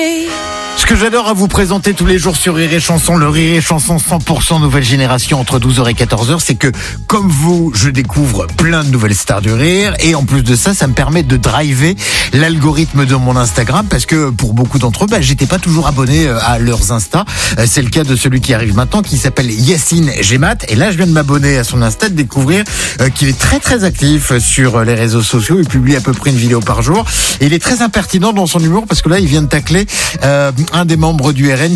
Ce que j'adore à vous présenter tous les jours sur Rire et Chanson, le Rire et Chanson 100% nouvelle génération entre 12h et 14h, c'est que, comme vous, je découvre plein de nouvelles stars du rire, et en plus de ça, ça me permet de driver l'algorithme de mon Instagram, parce que pour beaucoup d'entre eux, j'étais pas toujours abonné à leurs Insta. C'est le cas de celui qui arrive maintenant, qui s'appelle Yacine Gemat, et là, je viens de m'abonner à son Insta, de découvrir qu'il est très très actif sur les réseaux sociaux. Il publie à peu près une vidéo par jour, et il est très impertinent dans son humour, parce que là, il vient de tacler un des membres du RN